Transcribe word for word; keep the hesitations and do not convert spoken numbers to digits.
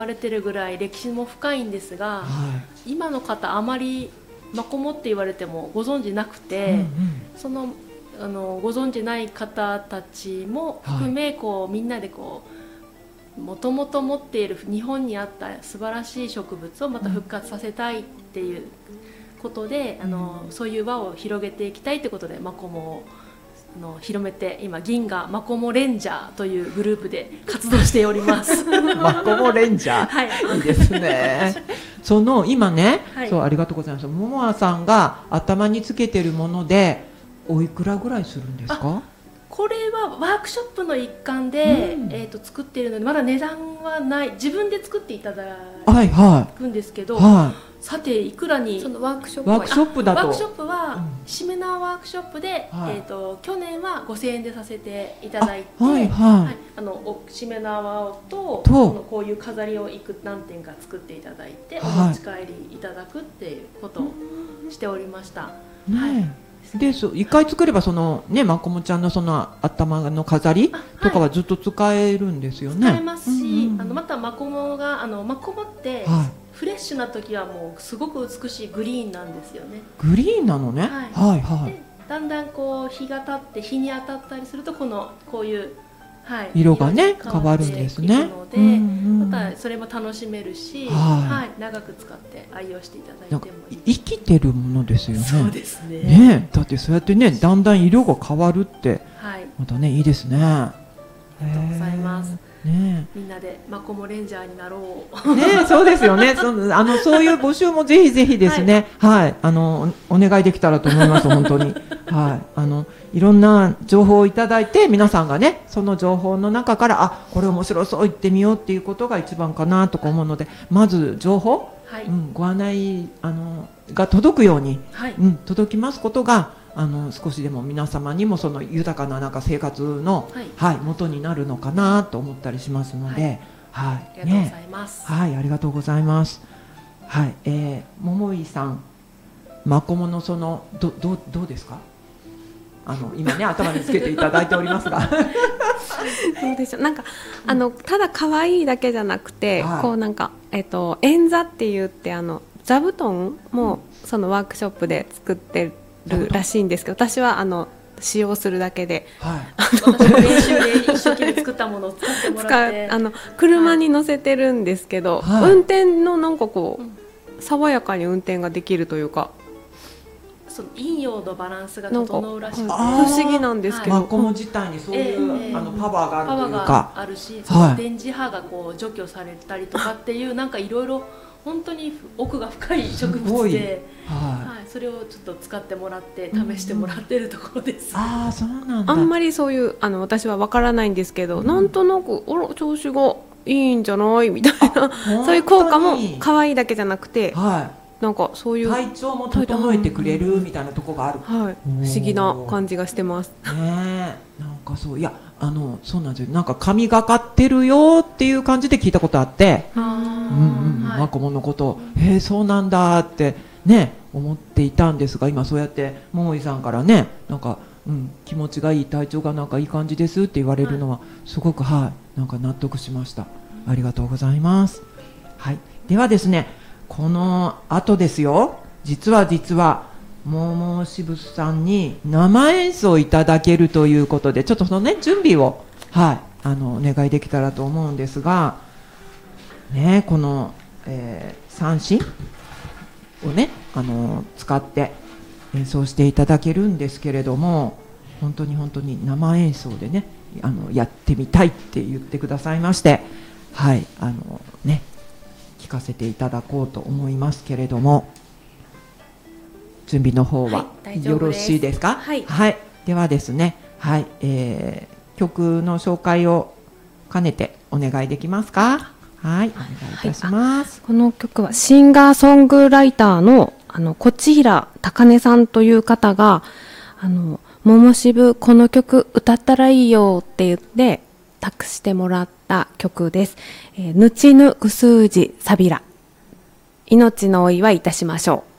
われてるぐらい歴史も深いんですが、 はい、 今の方あまりマコモって言われてもご存じなくて、 うんうん、 そのあのご存じない方たちも含め、はい、こうみんなでこうもともと持っている日本にあった素晴らしい植物をまた復活させたいっていうことで、うん、あのそういう輪を広げていきたいということでマコモをあの広めて、今銀河マコモレンジャーというグループで活動しておりますマコモレンジャー、はい、いいですねその今ね、はい、そうありがとうございます。ももあさんが頭につけてるものでおいくらぐらいするんですか？ これはワークショップの一環で、うん、えー、と作っているのでまだ値段はない、自分で作っていただくんですけど、はいはい、さていくらにそのワークショップはワークショップだとワークショップは、うん、しめ縄ワークショップで、はい、えー、と去年はごせんえんでさせていただいて、あ、はいはいはい、あのしめ縄ととこういう飾りをいく何点か作っていただいて、はい、お持ち帰りいただくっていうことをしておりました、 ね、はい。でそ一回作ればそのねマコモちゃんのその頭の飾りとかはずっと使えるんですよね。 使えますし、うんうん、あのまたマコモがあのマコモって、はい、フレッシュな時はもうすごく美しいグリーンなんですよね。 グリーンなのね。はいはいはい。 でだんだんこう日が経って日に当たったりするとこのこういう、はい、 色がね変わるんですね。 ので、うんうん、またそれも楽しめるし、はいはい、長く使って愛用していただいてもいい。 生きてるものですよね。 そうですね。 ね、だってそうやってねだんだん色が変わるって、 はい、 またねいいですね。ありがとうございます。 ね、 みんなでマコモレンジャーになろう。 ね、そうですよね。そのあのそういう募集もぜひぜひですね。はい、はい、あのお願いできたらと思います本当に。はい、あのいろんな情報をいただいて皆さんがねその情報の中からあこれ面白そう言ってみようっていうことが一番かなとか思うので、まず情報、はい、うん、ご案内あのが届くように、はい、うん、届きますことがあの少しでも皆様にもその豊かななんか生活の、はいはい、元になるのかなと思ったりしますので、はい、はい、 ありがとうございます。 ね、はい、ありがとうございます。はい、えー、桃井さん、マコモのそのどどどうですか？あの今ね頭につけていただいておりますが、どうでしょう。なんかあのただ可愛いだけじゃなくて、はい、こうなんかえっと円座って言ってあの座布団もそのワークショップで作ってるらしいんですけど、私はあの使用するだけで、はい、 私も練習で一生懸命作ったものを使ってもらってあの車に乗せてるんですけど、はい、運転のなんかこう、うん、爽やかに運転ができるというか、 その陰陽のバランスが整うらしくて、不思議なんですけど、 マコモ自体にそういう、えー、あのパワーがあるというか、 パワーがあるし、その電磁波がこう除去されたりとかっていうなんかいろいろ本当に奥が深い植物で、はいはい、それをちょっと使ってもらって試してもらってるところです。 うん、ああ、そうなんだ。 あんまりそういうあの私は分からないんですけど、うん、なんとなくあら調子がいいんじゃないみたいなそういう効果も可愛いだけじゃなくて、はい、なんかそういう体調も整えてくれるみたいなところがある、 はい、不思議な感じがしてます。 ねえ、なんかそういやあのそうなんですよ。なんか神がかってるよっていう感じで聞いたことあって、うんうん、マコモのことを、へえそうなんだってね思っていたんですが、今そうやって桃井さんからねなんか、うん、気持ちがいい、体調がなんかいい感じですって言われるのはすごく、はい、なんか納得しました。ありがとうございます。はい、ではですね、この後ですよ、実は実は桃しぶさんに生演奏いただけるということで、ちょっとそのね準備を、はい、あのお願いできたらと思うんですが、ね、この、えー、三振をねあの使って演奏していただけるんですけれども、本当に本当に生演奏でねあのやってみたいって言ってくださいまして、はい、あのね聞かせていただこうと思いますけれども、準備の方はよろしいですか？はい、はい、ではですね、はい、えー、曲の紹介を兼ねてお願いできますか？はい、お願いいたします。 はい、この曲はシンガーソングライターのあのこちひらたかねさんという方が、あのももしぶこの曲歌ったらいいよって言って託してもらった曲です。えー、ぬちぬぐすうじさびら、命のお祝いいたしましょう。